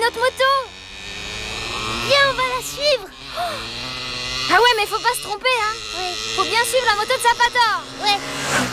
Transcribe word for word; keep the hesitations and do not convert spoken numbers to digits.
une autre moto. Viens, on va la suivre. Ah ouais, mais faut pas se tromper, hein. Ouais. Faut bien suivre la moto de Zapator. Ouais.